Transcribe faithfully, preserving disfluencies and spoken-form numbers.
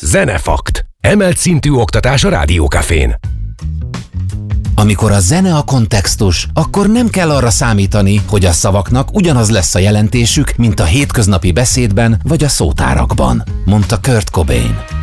Zenefakt. Emelt szintű oktatás a Rádiókafén. Amikor a zene a kontextus, akkor nem kell arra számítani, hogy a szavaknak ugyanaz lesz a jelentésük, mint a hétköznapi beszédben vagy a szótárakban, mondta Kurt Cobain.